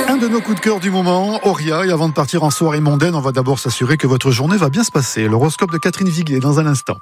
Un de nos coups de cœur du moment, Auria. Et avant de partir en soirée mondaine, on va d'abord s'assurer que votre journée va bien se passer. L'horoscope de Catherine Viguier dans un instant.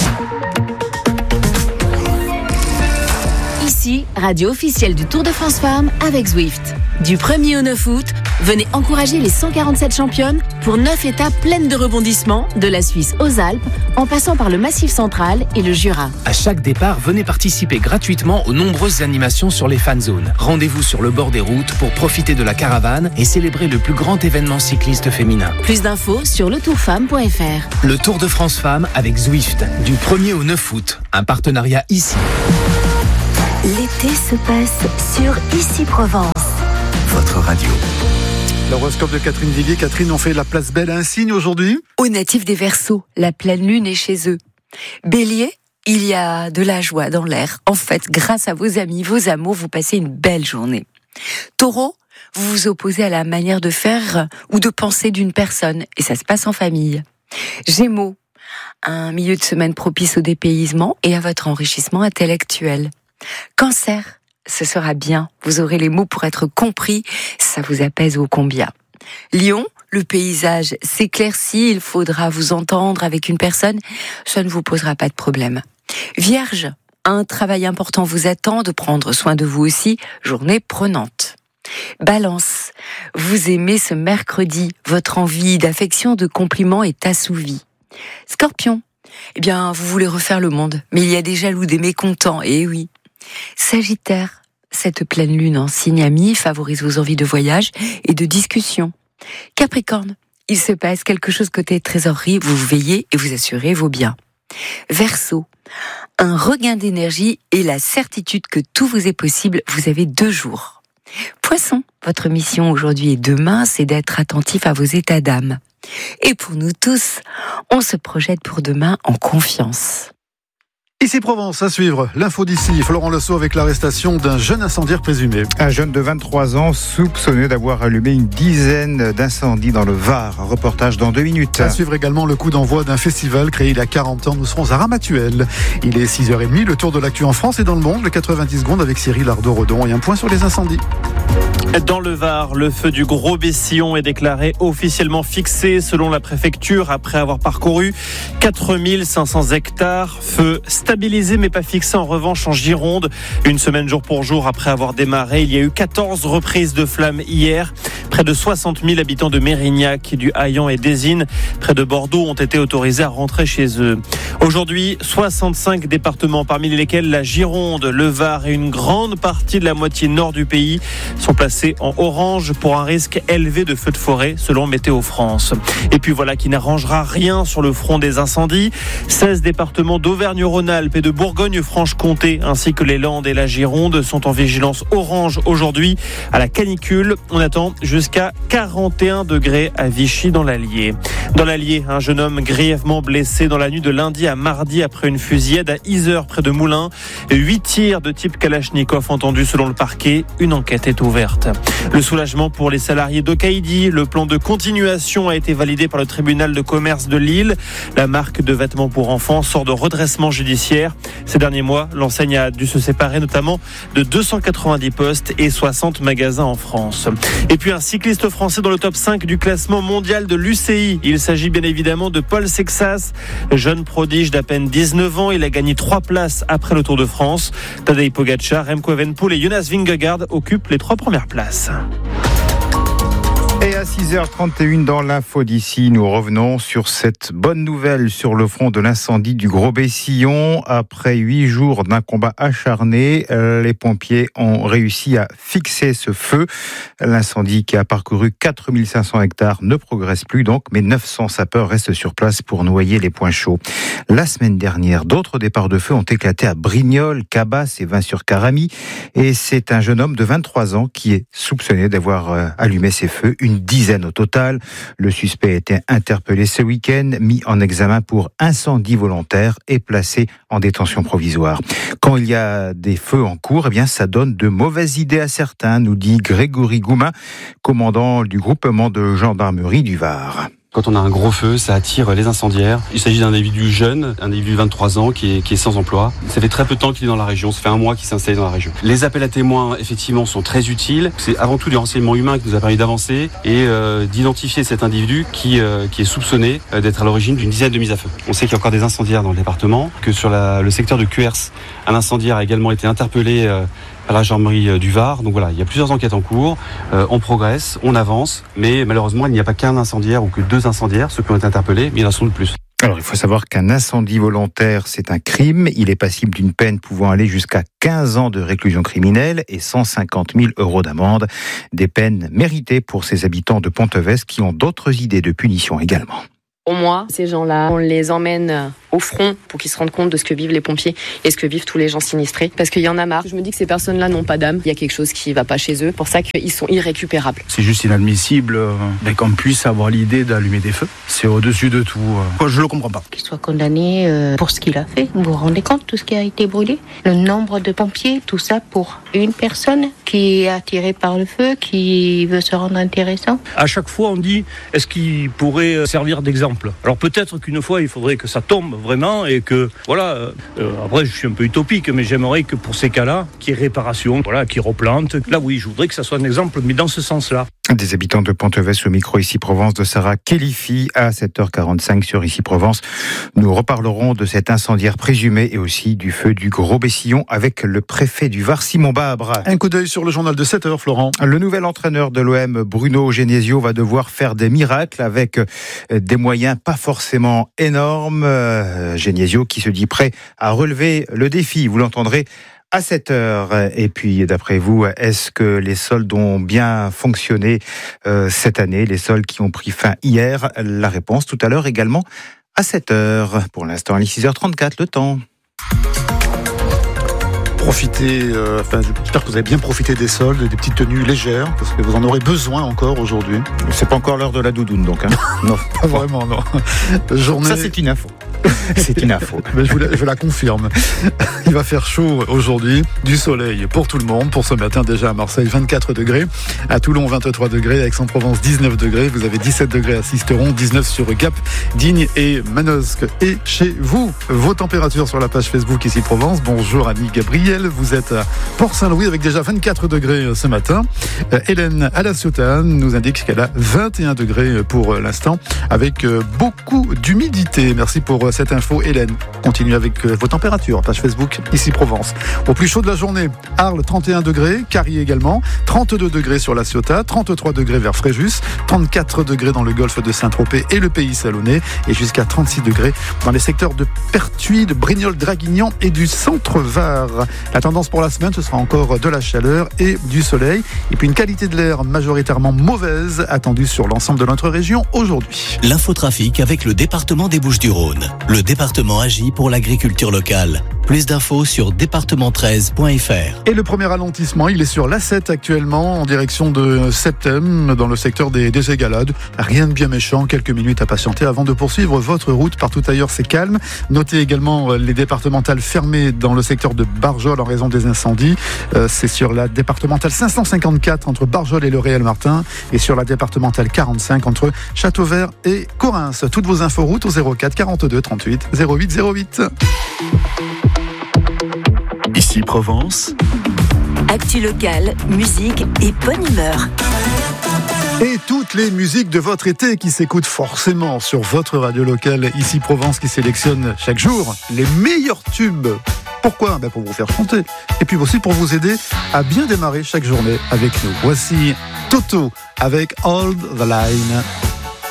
Ici, radio officielle du Tour de France Femmes avec Zwift. Du 1er au 9 août, venez encourager les 147 championnes pour 9 étapes pleines de rebondissements, de la Suisse aux Alpes, en passant par le Massif central et le Jura. À chaque départ, venez participer gratuitement aux nombreuses animations sur les fan zones. Rendez-vous sur le bord des routes pour profiter de la caravane et célébrer le plus grand événement cycliste féminin. Plus d'infos sur letourfemme.fr. Le Tour de France Femmes avec Zwift, du 1er au 9 août. Un partenariat ici. L'été se passe sur Ici Provence. Votre radio. L'horoscope de Catherine Viguier. Catherine, on fait la place belle à un signe aujourd'hui ? Aux natifs des Verseaux, la pleine lune est chez eux. Bélier, il y a de la joie dans l'air. En fait, grâce à vos amis, vos amours, vous passez une belle journée. Taureau, vous vous opposez à la manière de faire ou de penser d'une personne, et ça se passe en famille. Gémeaux, un milieu de semaine propice au dépaysement et à votre enrichissement intellectuel. Cancer, ce sera bien, vous aurez les mots pour être compris, ça vous apaise ô combien. Lion, le paysage s'éclaircit, il faudra vous entendre avec une personne, ça ne vous posera pas de problème. Vierge, un travail important vous attend, de prendre soin de vous aussi, journée prenante. Balance, vous aimez ce mercredi, votre envie d'affection, de compliments est assouvie. Scorpion, eh bien, vous voulez refaire le monde, mais il y a des jaloux, des mécontents, et oui. Sagittaire, cette pleine lune en signe ami favorise vos envies de voyage et de discussion. Capricorne, il se passe quelque chose côté trésorerie, vous veillez et vous assurez vos biens. Verseau, un regain d'énergie et la certitude que tout vous est possible, vous avez 2 jours. Poisson, votre mission aujourd'hui et demain, c'est d'être attentif à vos états d'âme. Et pour nous tous, on se projette pour demain en confiance. Ici Provence, à suivre. L'info d'ici. Florent Lesso avec l'arrestation d'un jeune incendiaire présumé. Un jeune de 23 ans soupçonné d'avoir allumé une dizaine d'incendies dans le Var. Un reportage dans 2 minutes. À suivre également le coup d'envoi d'un festival créé il y a 40 ans. Nous serons à Ramatuelle. Il est 6h30. Le tour de l'actu en France et dans le monde. Le 90 secondes avec Cyril Ardo-Redon et un point sur les incendies. Dans le Var, le feu du Gros Bessillon est déclaré officiellement fixé selon la préfecture après avoir parcouru 4500 hectares. Feu stabilisé mais pas fixé en revanche en Gironde. Une semaine jour pour jour après avoir démarré, il y a eu 14 reprises de flammes hier. Près de 60 000 habitants de Mérignac, du Haillan et d'Ésine, près de Bordeaux, ont été autorisés à rentrer chez eux. Aujourd'hui, 65 départements, parmi lesquels la Gironde, le Var et une grande partie de la moitié nord du pays, sont placés en orange pour un risque élevé de feux de forêt, selon Météo France. Et puis voilà qui n'arrangera rien sur le front des incendies. 16 départements d'Auvergne-Rhône-Alpes et de Bourgogne-Franche-Comté, ainsi que les Landes et la Gironde, sont en vigilance orange aujourd'hui à la canicule. On attend jusqu'à 41 degrés à Vichy dans l'Allier. Dans l'Allier, un jeune homme grièvement blessé dans la nuit de lundi à mardi après une fusillade à Yzeure près de Moulins. 8 tirs de type Kalachnikov entendus selon le parquet. Une enquête est ouverte. Le soulagement pour les salariés d'Okaïdi. Le plan de continuation a été validé par le tribunal de commerce de Lille. La marque de vêtements pour enfants sort de redressement judiciaire. Ces derniers mois, l'enseigne a dû se séparer notamment de 290 postes et 60 magasins en France. Et puis un cycliste français dans le top 5 du classement mondial de l'UCI. Il s'agit bien évidemment de Paul Sexas, jeune prodige d'à peine 19 ans. Il a gagné 3 places après le Tour de France. Tadej Pogačar, Remco Evenepoel et Jonas Vingegaard occupent les 3 premières places. Et à 6h31 dans l'info d'ici, nous revenons sur cette bonne nouvelle sur le front de l'incendie du Gros Bessillon. Après 8 jours d'un combat acharné, les pompiers ont réussi à fixer ce feu. L'incendie qui a parcouru 4500 hectares ne progresse plus donc, mais 900 sapeurs restent sur place pour noyer les points chauds. La semaine dernière, d'autres départs de feu ont éclaté à Brignoles, Cabas et Vins-sur-Caramie. Et c'est un jeune homme de 23 ans qui est soupçonné d'avoir allumé ces feux. Une dizaine au total. Le suspect a été interpellé ce week-end, mis en examen pour incendie volontaire et placé en détention provisoire. Quand il y a des feux en cours, eh bien, ça donne de mauvaises idées à certains, nous dit Grégory Goumin, commandant du groupement de gendarmerie du Var. Quand on a un gros feu, ça attire les incendiaires. Il s'agit d'un individu jeune, un individu de 23 ans qui est sans emploi. Ça fait très peu de temps qu'il est dans la région, ça fait un mois qu'il s'est installé dans la région. Les appels à témoins, effectivement, sont très utiles. C'est avant tout du renseignement humain qui nous a permis d'avancer et d'identifier cet individu qui est soupçonné d'être à l'origine d'une dizaine de mises à feu. On sait qu'il y a encore des incendiaires dans le département, que sur le secteur de Cuers, un incendiaire a également été interpellé à la gendarmerie du Var. Donc voilà, il y a plusieurs enquêtes en cours. On progresse, on avance, mais malheureusement, il n'y a pas qu'un incendiaire ou que 2 incendiaires, ceux qui ont été interpellés, mais il y en a sans doute plus. Alors, il faut savoir qu'un incendie volontaire, c'est un crime. Il est passible d'une peine pouvant aller jusqu'à 15 ans de réclusion criminelle et 150 000 € d'amende. Des peines méritées pour ces habitants de Ponteves qui ont d'autres idées de punition également. Au moins, ces gens-là, on les emmène au front pour qu'ils se rendent compte de ce que vivent les pompiers et ce que vivent tous les gens sinistrés. Parce qu'il y en a marre. Je me dis que ces personnes-là n'ont pas d'âme. Il y a quelque chose qui ne va pas chez eux. Pour ça qu'ils sont irrécupérables. C'est juste inadmissible qu'on puisse avoir l'idée d'allumer des feux. C'est au-dessus de tout. Je ne le comprends pas. Qu'il soit condamné pour ce qu'il a fait. Vous vous rendez compte, tout ce qui a été brûlé? Le nombre de pompiers, tout ça pour une personne qui est attirée par le feu, qui veut se rendre intéressant. À chaque fois, on dit, est-ce qu'il pourrait servir d'exemple? Alors peut-être qu'une fois, il faudrait que ça tombe vraiment et que, voilà, après je suis un peu utopique, mais j'aimerais que pour ces cas-là, qu'il y ait réparation, voilà, qu'il replante. Là oui, je voudrais que ça soit un exemple, mais dans ce sens-là. Des habitants de Ponteves au micro Ici Provence de Sarah Kélifi à 7h45 sur Ici Provence. Nous reparlerons de cet incendiaire présumé et aussi du feu du Gros-Bessillon avec le préfet du Var, Simon Babre. Un coup d'œil sur le journal de 7h, Florent. Le nouvel entraîneur de l'OM, Bruno Genesio, va devoir faire des miracles avec des moyens pas forcément énormes. Genesio qui se dit prêt à relever le défi, vous l'entendrez à 7h. Et puis, d'après vous, est-ce que les soldes ont bien fonctionné cette année, les soldes qui ont pris fin hier? La réponse tout à l'heure également à 7h. Pour l'instant, il est 6h34, le temps. Profitez, j'espère que vous avez bien profité des soldes, des petites tenues légères, parce que vous en aurez besoin encore aujourd'hui. C'est pas encore l'heure de la doudoune, donc. Non, pas vraiment, non. Journée... Ça, c'est une info. C'est une info. Mais je la confirme. Il va faire chaud aujourd'hui, du soleil pour tout le monde. Pour ce matin, déjà à Marseille, 24 degrés. À Toulon, 23 degrés. À Aix-en-Provence, 19 degrés. Vous avez 17 degrés à Sisteron, 19 sur Gap, Digne et Manosque. Et chez vous, vos températures sur la page Facebook Ici Provence. Bonjour Annie Gabriel. Vous êtes à Port-Saint-Louis avec déjà 24 degrés ce matin. Hélène à La Ciotat nous indique qu'elle a 21 degrés pour l'instant avec beaucoup d'humidité. Merci pour cette info, Hélène. Continuez avec vos températures, page Facebook Ici Provence. Au plus chaud de la journée, Arles 31 degrés, Carrier également, 32 degrés sur La Ciotat, 33 degrés vers Fréjus, 34 degrés dans le golfe de Saint-Tropez et le Pays Salonnais, et jusqu'à 36 degrés dans les secteurs de Pertuis, de Brignoles, Draguignan et du centre Var. La tendance pour la semaine, ce sera encore de la chaleur et du soleil, et puis une qualité de l'air majoritairement mauvaise attendue sur l'ensemble de notre région aujourd'hui. L'infotrafic avec le département des Bouches-du-Rhône. Le département agit pour l'agriculture locale. Plus d'infos sur département13.fr. Et le premier ralentissement, il est sur l'A7 actuellement, en direction de Septem, dans le secteur des Égalades. Rien de bien méchant, quelques minutes à patienter avant de poursuivre votre route. Partout ailleurs, c'est calme. Notez également les départementales fermées dans le secteur de Barjol en raison des incendies. C'est sur la départementale 554 entre Barjol et le Réal-Martin, et sur la départementale 45 entre Châteauvert et Correns. Toutes vos infos routes au 04 42 38 08 08. Ici Provence. Actu locale, musique et bonne humeur. Et toutes les musiques de votre été qui s'écoutent forcément sur votre radio locale Ici Provence, qui sélectionne chaque jour les meilleurs tubes. Pourquoi ? Pour vous faire chanter. Et puis aussi pour vous aider à bien démarrer chaque journée avec nous. Voici Toto avec Hold the Line.